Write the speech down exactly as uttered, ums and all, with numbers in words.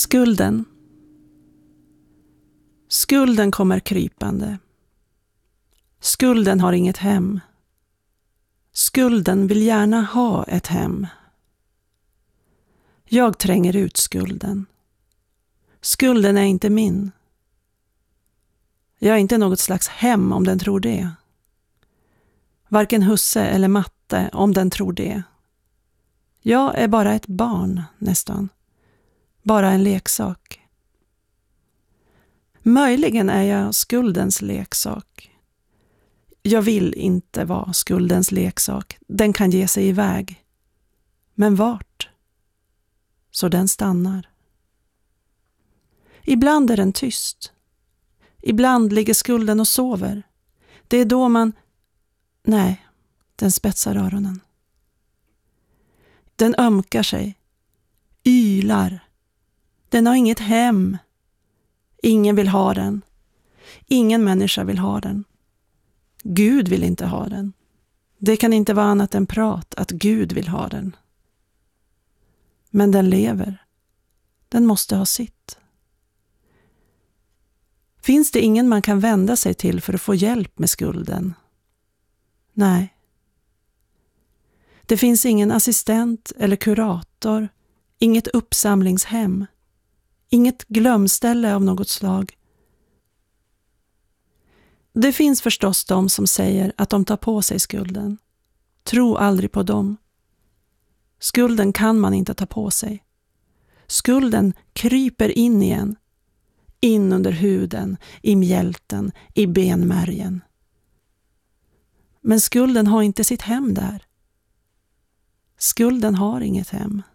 Skulden. Skulden kommer krypande. Skulden har inget hem. Skulden vill gärna ha ett hem. Jag tränger ut skulden. Skulden är inte min. Jag är inte något slags hem om den tror det. Varken husse eller matte om den tror det. Jag är bara ett barn nästan. Bara en leksak. Möjligen är jag skuldens leksak. Jag vill inte vara skuldens leksak. Den kan ge sig iväg. Men vart? Så den stannar. Ibland är den tyst. Ibland ligger skulden och sover. Det är då man... Nej, den spetsar öronen. Den ömkar sig. Ylar. Den har inget hem. Ingen vill ha den. Ingen människa vill ha den. Gud vill inte ha den. Det kan inte vara annat än prat att Gud vill ha den. Men den lever. Den måste ha sitt. Finns det ingen man kan vända sig till för att få hjälp med skulden? Nej. Det finns ingen assistent eller kurator, inget uppsamlingshem, inget glömställe av något slag. Det finns förstås de som säger att de tar på sig skulden. Tro aldrig på dem. Skulden kan man inte ta på sig. Skulden kryper in igen. In under huden, i mjälten, i benmärgen. Men skulden har inte sitt hem där. Skulden har inget hem.